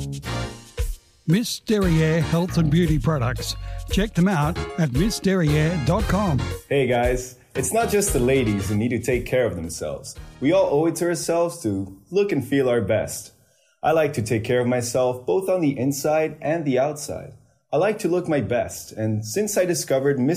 Miss Derriere Health and Beauty Products. Check them out at missderriere.com. Hey guys, it's not just the ladies who need to take care of themselves. We all owe it to ourselves to look and feel our best. I like to take care of myself both on the inside and the outside. I like to look my best, and since I discovered Miss